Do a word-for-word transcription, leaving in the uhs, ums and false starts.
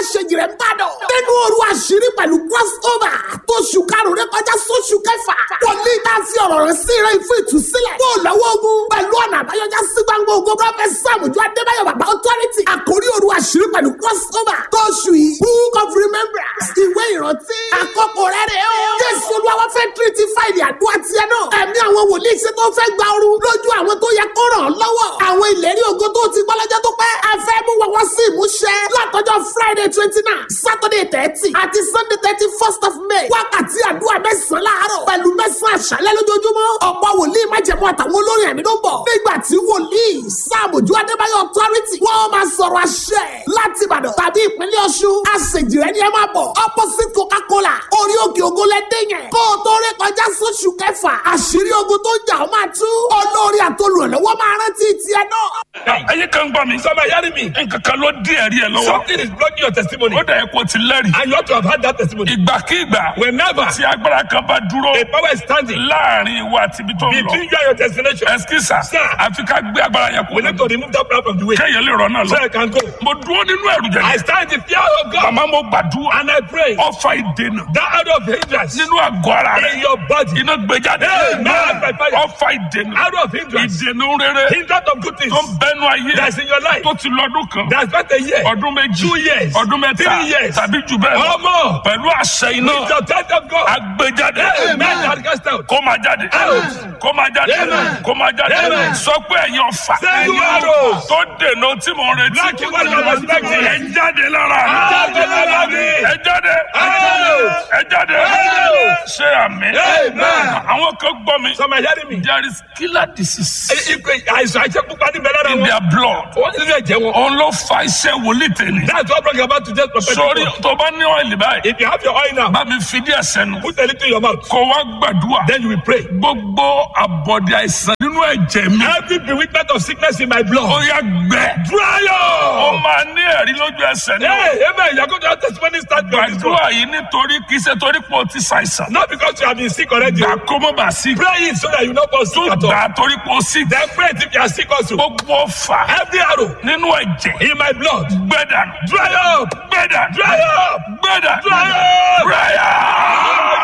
aṣèjì rẹ̀ ń bàdàn. nínú òru àṣírí pẹ̀lú crossover tó ṣù karùn-ún rẹ̀ kọjá sóṣù kẹfà. wòlíì tá a fi ọ̀rọ̀ rẹ̀ sí rẹ̀ fún ìtúsílẹ̀. kó o lọ́wọ́ ogun pẹ̀lú ọ̀nà àbáyọjá sí gbangba ogun prọfẹ̀t Sàmójú Adébáyọ̀ bàbá authority. àkórí òru àṣírí pẹ̀lú crossover tó ṣù yìí book of remembrance ìwé ìrántí. àkókò rẹ̀ rẹ̀ o. jésù olúwa fẹ́ tírítì fáìlì àdúrà tiẹ̀ náà. ẹ̀mí àwọn wòlíì ṣe tó fẹ́ gba ooru lójú àwọn tó yẹ kó ràn án lọ́wọ́. àwọn ìlérí ògo tó ti gbọ́ lọ́jọ́ tó pẹ́. a fẹ́ mú wọn wọ́n sí ìmúṣẹ. látọjọ́ friday twenty nine saturday thirty àti sunday thirty first of may. wákàtí àdúrà mẹ́sàn-án láàárọ̀ pẹ̀lú mẹ́sàn-án àṣálẹ́ lójoojúmọ́. ọ̀pọ̀ wòlíì májẹ̀mú àtàwọn olórin ẹ̀mí ló ń bọ̀. nígbà tí wòlíì Sàmójú Adébáyọ̀ authority wọ́n máa sọ̀rọ̀ àṣẹ láti Ìbàdàn tàbí ìpínlẹ̀ Ọ̀ṣun. àṣejìrẹ́ ni ẹ máa bọ̀ opposite coca-cola orí òkè ògo lẹ́dẹ̀ yẹn. kó o tó rí kọjá sóṣù kẹfà àṣírí ogun tó ń jà ó máa tú. olórí àtolùrànlọ́wọ́ máa rántí tiẹ̀ náà. ẹyin kan gbọ́ mi. Somebody hearing me. nǹkan kan ló dín ẹ̀rí ẹ lọ́wọ́. Something is blocking your testimony. ó dà ẹ́ kó ti lẹ́rìí. And you ought to have had that testimony. ìgbàkigbà Whenever tí agbára kan bá dúró a power is standing láàrin ìwà àti ibi tó ń lọ. between you and your destination, ẹsikísà Sir. àfi ká gbé agbára yẹn we kúrò. need to remove that power from the way. kéèyàn lè rọ náà So lọ. I can go. mo dúró nínú ẹ̀rù I jẹjẹ. stand in fear of God. màmá mo gbàdúrà. And I pray ọfà ìdènà that out of hindrance nínú àgọ́ ara in rẹ̀. your body, iná gbé jáde. Amen. By fire. ọfà ìdènà. out of hindrance, ìdènà rere hindrance of good things tó ń bẹnu ayé that's in your life, tó ti lọ́dún kan. that's not a year, ọdún méjì. two years, ọdún mẹ́ta. three years, tàbí jù bẹ́ẹ̀ lọ. or more. pẹ̀lú àṣẹ iná. With the death of God, agbéjáde. Amen. That cast out. kó máa jáde. Out. kó máa jáde. Amen. kó máa jáde. Amen. sọ pé ẹ̀yin ọ̀fà. Say you arrows. tó dènà tí mò ń retí. Black you what you are expecting. ẹ jáde lára mi. Jáde lára mi. ẹ jáde. Out. ẹ jáde. Out. ṣé àmín. Amen. àwọn kan gbọ́ mi. Somebody hearing me. there is killer disease Àìsàn àìsàn pupa ní bẹ̀rẹ̀ in wọn. their blood. Wọ́n ti lè jẹ wọn. òun ló fa iṣẹ́ wòlíì tèmi. That's what brought about today's prophetic sórí word. tó bá ní ọ̀ìlì báyìí. If you have your oil now, bá mi fi díẹ̀ sẹ́nu. put a little in your mouth. kó wá gbàdúrà. Then you will pray. gbogbo àbọ̀dé àìsàn nínú ẹ̀jẹ̀ mi. Every bewitchment of sickness in my blood. ó yá gbẹ. Dry ó up. máa ní ẹ̀rí lójú ẹsẹ̀ náà. Hey, amen. You are going to have testimony start from this one. gbàdúrà yìí nítorí kì í ṣe torí pé o ti ṣàìsàn. Not because you have been sick already. gbà kó mọ́ bá sí. Pray it so that you not fall sick at all. gbà torí pé o sí. Then pray it if you are sick also. gbogbo fà Every arrow nínú ẹ̀jẹ̀. in my blood. gbẹ̀dà. Dry up. gbẹ̀dà. Dry up. gbẹ̀dà. Dry up. prayer.